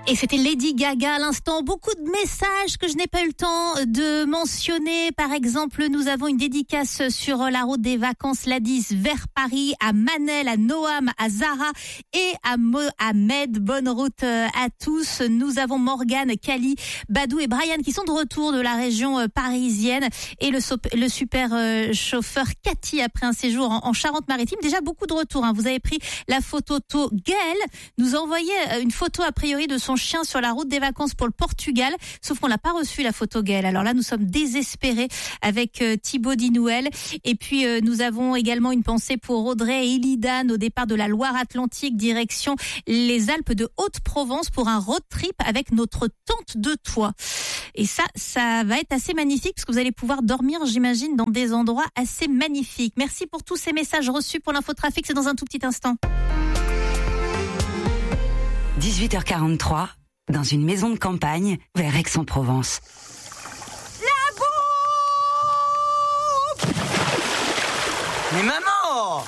Et c'était Lady Gaga à l'instant. Beaucoup de messages que je n'ai pas eu le temps de mentionner. Par exemple, nous avons une dédicace sur la route des vacances Ladis vers Paris, à Manel, à Noam, à Zara et à Ahmed. Bonne route à tous. Nous avons Morgane, Kali, Badou et Brian qui sont de retour de la région parisienne. Et le super chauffeur Cathy après un séjour en Charente-Maritime. Déjà beaucoup de retours. Vous avez pris la photo. Gaël nous a envoyé une photo a priori de son chien sur la route des vacances pour le Portugal, sauf qu'on l'a pas reçu la photo Gaël. Alors là nous sommes désespérés avec Thibaut Dinouel. Et puis nous avons également une pensée pour Audrey et Illidan au départ de la Loire-Atlantique direction les Alpes de Haute-Provence pour un road trip avec notre tente de toit. Et ça va être assez magnifique parce que vous allez pouvoir dormir, j'imagine, dans des endroits assez magnifiques. Merci pour tous ces messages reçus pour l'infotrafic, c'est dans un tout petit instant. 18h43, dans une maison de campagne, vers Aix-en-Provence. La bombe! Mais maman!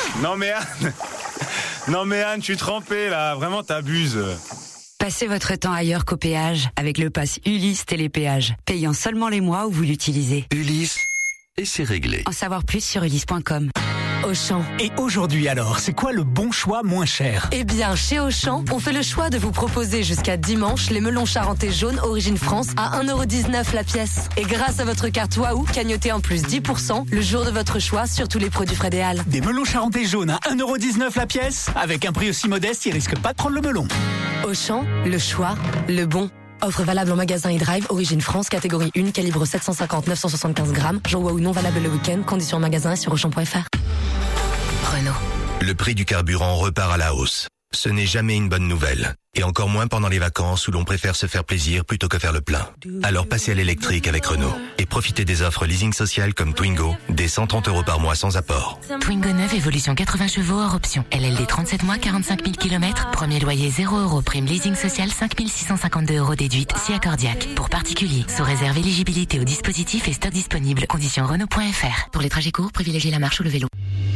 Non mais Anne, je suis trempé là, vraiment t'abuses. Passez votre temps ailleurs qu'au péage avec le pass Ulysse Télépéage, payant seulement les mois où vous l'utilisez. Ulysse, et c'est réglé. En savoir plus sur ulysse.com. Auchan. Et aujourd'hui alors, c'est quoi le bon choix moins cher ? Eh bien, chez Auchan, on fait le choix de vous proposer jusqu'à dimanche les melons charentais jaunes Origine France à 1,19€ la pièce. Et grâce à votre carte Waouh, cagnotez en plus 10% le jour de votre choix sur tous les produits Frédéal. Des melons charentais jaunes à 1,19€ la pièce ? Avec un prix aussi modeste, ils risquent pas de prendre le melon. Auchan, le choix, le bon. Offre valable en magasin et drive, Origine France, catégorie 1, calibre 750-975 grammes. Jour Waouh non valable le week-end, conditions en magasin et sur Auchan.fr. Renault. Le prix du carburant repart à la hausse. Ce n'est jamais une bonne nouvelle. Et encore moins pendant les vacances où l'on préfère se faire plaisir plutôt que faire le plein. Alors passez à l'électrique avec Renault. Et profitez des offres leasing social comme Twingo, dès 130 € par mois sans apport. Twingo 9, évolution 80 chevaux hors option. LLD 37 mois, 45 000 km. Premier loyer 0€. Prime leasing social 5 652 € déduite, si accordiaque. Pour particuliers, sous réserve éligibilité au dispositif et stock disponible. Conditions Renault.fr. Pour les trajets courts, privilégiez la marche ou le vélo.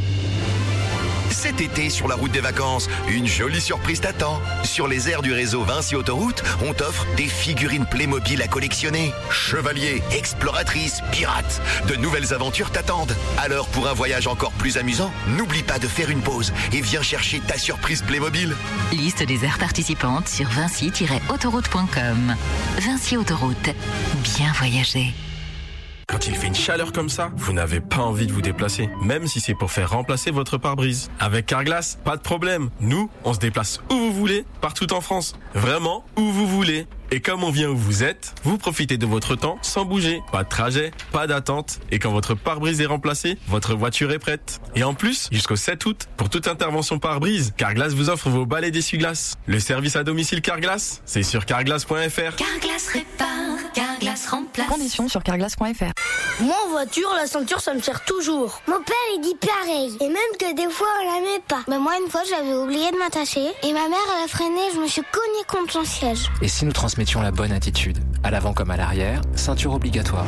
Cet été, sur la route des vacances, une jolie surprise t'attend. Sur les aires du réseau Vinci Autoroute, on t'offre des figurines Playmobil à collectionner. Chevaliers, exploratrices, pirates, de nouvelles aventures t'attendent. Alors pour un voyage encore plus amusant, n'oublie pas de faire une pause et viens chercher ta surprise Playmobil. Liste des aires participantes sur vinci-autoroute.com. Vinci Autoroute. Bien voyager. Quand il fait une chaleur comme ça, vous n'avez pas envie de vous déplacer, même si c'est pour faire remplacer votre pare-brise. Avec Carglass, pas de problème. Nous, on se déplace où vous voulez, partout en France. Vraiment, où vous voulez. Et comme on vient où vous êtes, vous profitez de votre temps sans bouger. Pas de trajet, pas d'attente. Et quand votre pare-brise est remplacé, votre voiture est prête. Et en plus, jusqu'au 7 août, pour toute intervention pare-brise, Carglass vous offre vos balais d'essuie-glace. Le service à domicile Carglass, c'est sur carglass.fr. Carglass répare, Carglass remplace. Conditions sur carglass.fr. Moi en voiture, la ceinture ça me sert toujours. Mon père il dit pareil. Et même que des fois on la met pas. Moi une fois j'avais oublié de m'attacher. Et ma mère elle a freiné, je me suis cognée contre son siège. Et si nous transmettions la bonne attitude, à l'avant comme à l'arrière, ceinture obligatoire.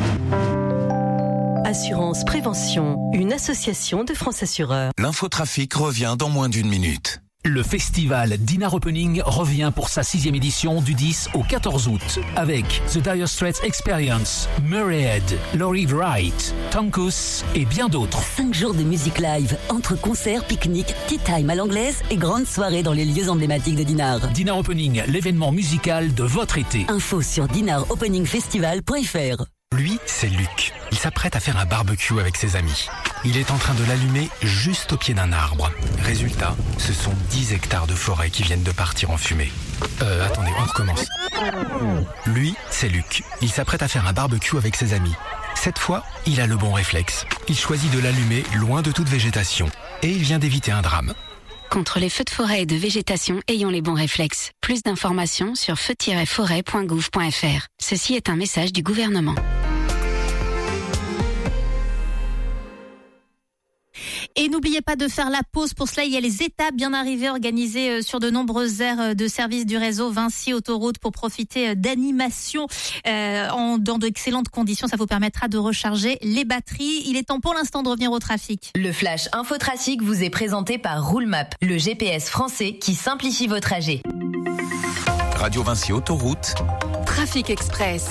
Assurance Prévention, une association de France Assureurs. L'infotrafic revient dans moins d'une minute. Le festival Dinner Opening revient pour sa 6e édition du 10 au 14 août avec The Dire Straits Experience, Murrayhead, Laurie Wright, Tonkus et bien d'autres. 5 jours de musique live, entre concerts, pique-niques, tea time à l'anglaise et grandes soirées dans les lieux emblématiques de Dinard. Dinner Opening, l'événement musical de votre été. Info sur dinneropeningfestival.fr. Lui, c'est Luc. Il s'apprête à faire un barbecue avec ses amis. Il est en train de l'allumer juste au pied d'un arbre. Résultat, ce sont 10 hectares de forêt qui viennent de partir en fumée. Attendez, on recommence. Lui, c'est Luc. Il s'apprête à faire un barbecue avec ses amis. Cette fois, il a le bon réflexe. Il choisit de l'allumer loin de toute végétation. Et il vient d'éviter un drame. Contre les feux de forêt et de végétation, ayons les bons réflexes. Plus d'informations sur feu-forêt.gouv.fr. Ceci est un message du gouvernement. Et n'oubliez pas de faire la pause. Pour cela, il y a les étapes bien arrivées organisées sur de nombreuses aires de service du réseau Vinci Autoroute pour profiter d'animations dans d'excellentes conditions. Ça vous permettra de recharger les batteries. Il est temps pour l'instant de revenir au trafic. Le Flash Infotrafic vous est présenté par Roulemap, le GPS français qui simplifie vos trajets. Radio Vinci Autoroute. Trafic Express.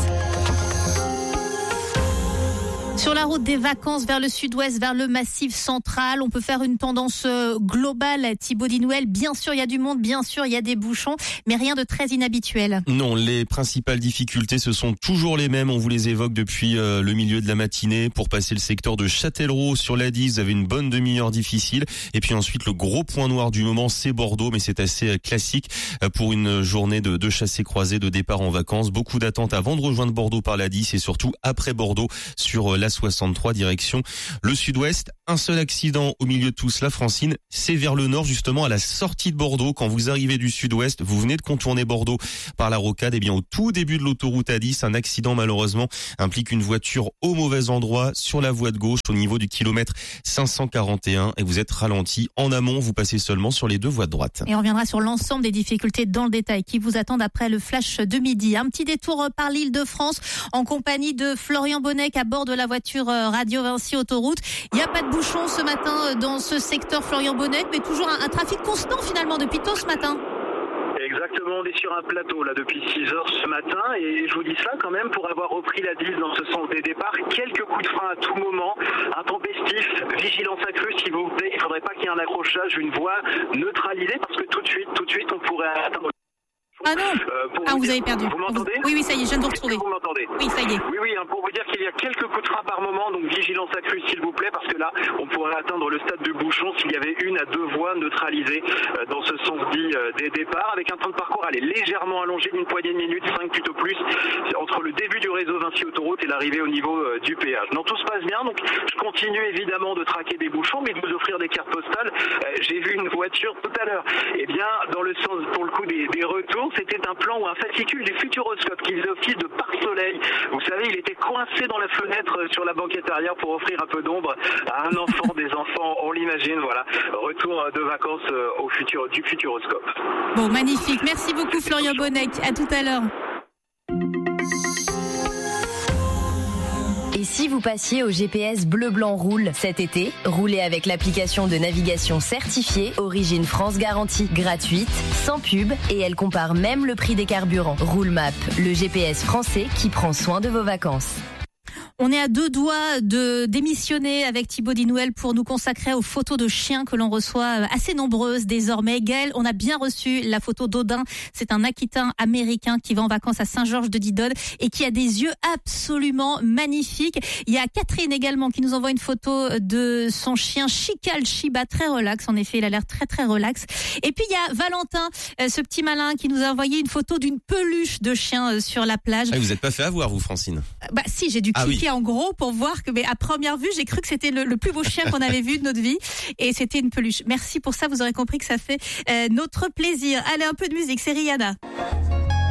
Sur la route des vacances vers le sud-ouest, vers le massif central, on peut faire une tendance globale. Thibaut Dinouel, bien sûr il y a du monde, bien sûr il y a des bouchons, mais rien de très inhabituel. Non, les principales difficultés, ce sont toujours les mêmes. On vous les évoque depuis le milieu de la matinée. Pour passer le secteur de Châtellerault sur la 10, vous avez une bonne demi-heure difficile. Et puis ensuite, le gros point noir du moment, c'est Bordeaux, mais c'est assez classique pour une journée de chassés-croisés, de départ en vacances. Beaucoup d'attentes avant de rejoindre Bordeaux par la 10 et surtout après Bordeaux sur la 63 direction le sud-ouest. Un seul accident au milieu de tout cela, Francine, c'est vers le nord, justement à la sortie de Bordeaux. Quand vous arrivez du sud-ouest, vous venez de contourner Bordeaux par la rocade, et bien au tout début de l'autoroute A10, un accident malheureusement implique une voiture au mauvais endroit sur la voie de gauche au niveau du kilomètre 541 et vous êtes ralenti. En amont, vous passez seulement sur les deux voies de droite. Et on reviendra sur l'ensemble des difficultés dans le détail qui vous attendent après le flash de midi. Un petit détour par l'Île-de-France en compagnie de Florian Bonnec à bord de la voiture Radio Vinci Autoroute. Il n'y a pas de bouchon ce matin dans ce secteur, Florian Bonnec, mais toujours un trafic constant finalement depuis tôt ce matin. Exactement, on est sur un plateau là depuis 6 heures ce matin et je vous dis ça quand même pour avoir repris la 10 dans ce sens des départs. Quelques coups de frein à tout moment, intempestif, vigilance accrue s'il vous plaît. Il ne faudrait pas qu'il y ait un accrochage, une voie neutralisée parce que tout de suite on pourrait atteindre. Ah non, vous avez perdu. Vous m'entendez ? Oui, ça y est, je viens de vous retrouver. Vous m'entendez ? Oui, ça y est. Oui, pour vous dire qu'il y a quelques coups de frein par moment, donc vigilance accrue s'il vous plaît, parce que là, on pourrait atteindre le stade de bouchon s'il y avait 1 à 2 voies neutralisées dans ce sens dit des départs, avec un temps de parcours légèrement allongé d'une poignée de minutes, 5 plutôt plus, entre le début du réseau Vinci Autoroute et l'arrivée au niveau du péage. Non, tout se passe bien, donc je continue évidemment de traquer des bouchons, mais de vous offrir des cartes postales. J'ai vu une voiture tout à l'heure. Eh bien, dans le sens, pour le coup, des retours, c'était un plan ou un fascicule du Futuroscope qui faisait office de pare-soleil. Vous savez, il était coincé dans la fenêtre sur la banquette arrière pour offrir un peu d'ombre à un enfant, des enfants, on l'imagine, voilà. Retour de vacances du Futuroscope. Bon, magnifique. Merci beaucoup Florian Bonnec. À tout à l'heure. Et si vous passiez au GPS Bleu Blanc Roule cet été, roulez avec l'application de navigation certifiée Origine France Garantie, gratuite, sans pub, et elle compare même le prix des carburants. Roulemap, le GPS français qui prend soin de vos vacances. On est à 2 doigts de démissionner avec Thibaut Dinouel pour nous consacrer aux photos de chiens que l'on reçoit assez nombreuses désormais. Gaël, on a bien reçu la photo d'Odin. C'est un Aquitain américain qui va en vacances à Saint-Georges-de-Didonne et qui a des yeux absolument magnifiques. Il y a Catherine également qui nous envoie une photo de son chien Chikal Shiba, très relax. En effet, il a l'air très très relax. Et puis il y a Valentin, ce petit malin, qui nous a envoyé une photo d'une peluche de chien sur la plage. Ah, vous n'êtes pas fait avoir, vous, Francine? Si, j'ai dû cliquer en gros pour voir que, mais à première vue, j'ai cru que c'était le plus beau chien qu'on avait vu de notre vie, et c'était une peluche. Merci pour ça, vous aurez compris que ça fait notre plaisir. Allez, un peu de musique, c'est Rihanna.